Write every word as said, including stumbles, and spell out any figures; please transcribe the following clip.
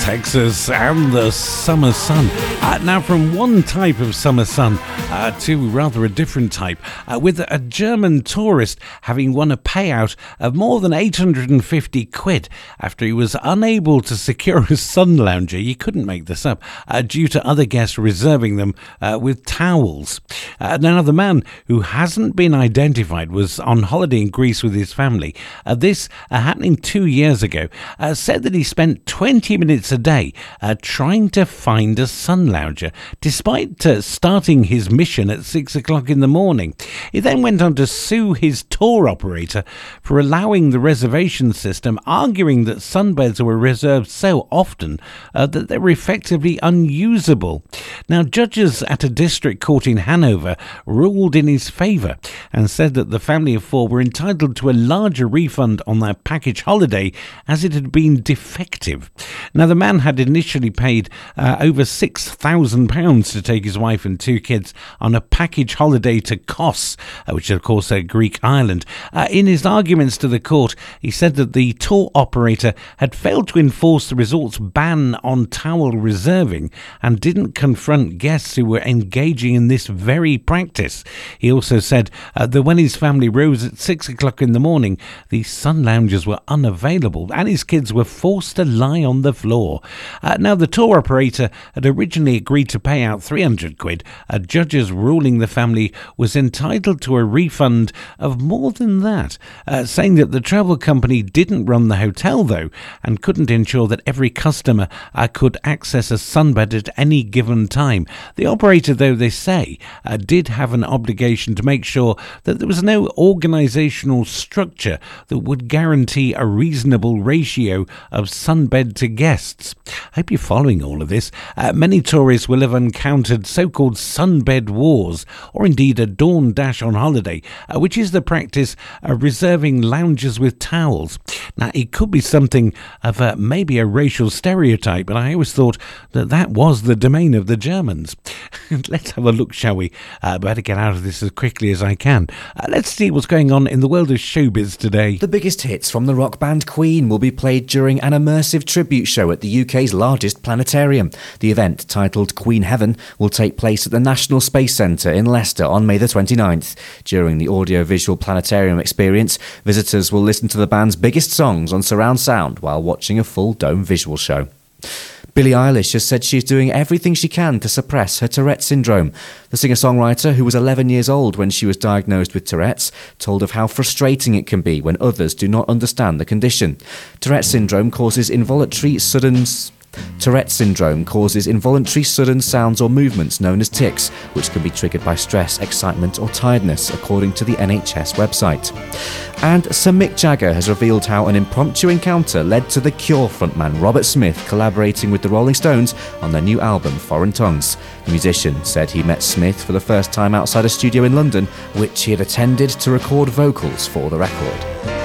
Texas and the summer sun. Uh, now from one type of summer sun uh, to rather a different type, uh, with a German tourist having won a payout of more than eight hundred fifty quid after he was unable to secure a sun lounger. You couldn't make this up, uh, due to other guests reserving them uh, with towels. Uh, now the man, who hasn't been identified, was on holiday in Greece with his family. Uh, this uh, happening two years ago, uh, said that he spent twenty minutes a day uh, trying to find a sun lounger, despite uh, starting his mission at six o'clock in the morning. He then went on to sue his tour operator for allowing the reservation system, arguing that sunbeds were reserved so often uh, that they were effectively unusable. Now, judges at a district court in Hanover ruled in his favour and said that the family of four were entitled to a larger refund on their package holiday as it had been defective. Now, the man had initially paid uh, over six thousand pounds to take his wife and two kids on a package holiday to Kos, uh, which is, of course, a Greek island. Uh, in his arguments to the court, he said that the tour operator had failed to enforce the resort's ban on towel reserving and didn't confront guests who were engaging in this very practice. He also said uh, that when his family rose at six o'clock in the morning, the sun loungers were unavailable and his kids were forced to lie on the floor. Uh, now, the tour operator had originally agreed to pay out three hundred quid, uh, judges ruling the family was entitled to a refund of more than that, uh, saying that the travel company didn't run the hotel, though, and couldn't ensure that every customer uh, could access a sunbed at any given time. The operator, though, they say, uh, did have an obligation to make sure that there was no organisational structure that would guarantee a reasonable ratio of sunbed to guests. I hope you're following all of this. Uh, many tourists will have encountered so-called sunbed wars, or indeed a dawn dash on holiday, uh, which is the practice of reserving lounges with towels. Now, it could be something of a, maybe a racial stereotype, but I always thought that that was the domain of the Germans. Let's have a look, shall we? Uh, better get out of this as quickly as I can. Uh, let's see what's going on in the world of showbiz today. The biggest hits from the rock band Queen will be played during an immersive tribute show at the U K's largest planetarium. The event, titled Queen Heaven, will take place at the National Space Centre in Leicester on May the twenty-ninth. During the audiovisual planetarium experience, visitors will listen to the band's biggest songs on surround sound while watching a full dome visual show. Billie Eilish has said she's doing everything she can to suppress her Tourette syndrome. The singer-songwriter, who was eleven years old when she was diagnosed with Tourette's, told of how frustrating it can be when others do not understand the condition. Tourette syndrome causes involuntary sudden... Tourette syndrome causes involuntary sudden sounds or movements known as tics, which can be triggered by stress, excitement or tiredness, according to the N H S website. And Sir Mick Jagger has revealed how an impromptu encounter led to The Cure frontman Robert Smith collaborating with the Rolling Stones on their new album Foreign Tongues. The musician said he met Smith for the first time outside a studio in London, which he had attended to record vocals for the record.